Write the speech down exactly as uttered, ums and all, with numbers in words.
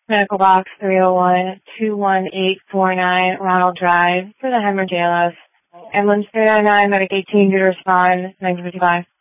Medical box three oh one, two one eight four nine Ronald Drive for the hemorrhage A L S. Ambulance three nine nine, medic eighteen due to respond, nineteen fifty-five.